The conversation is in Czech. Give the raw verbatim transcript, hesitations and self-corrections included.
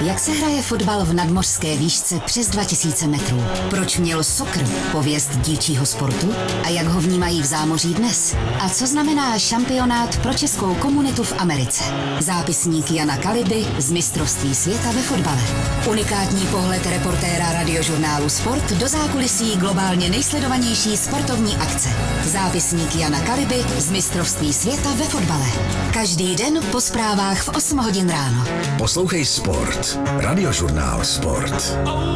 Jak se hraje fotbal v nadmořské výšce přes dva tisíce metrů? Proč měl soccer pověst dívčího sportu? A jak ho vnímají v zámoří dnes? A co znamená šampionát pro českou komunitu v Americe? Zápisník Jana Kaliby z mistrovství světa ve fotbale. Unikátní pohled reportéra radiožurnálu Sport do zákulisí globálně nejsledovanější sportovní akce. Zápisník Jana Kaliby z mistrovství světa ve fotbale. Každý den po zprávách v osm hodin ráno. Poslouchej Sport. Radiožurnál Sport.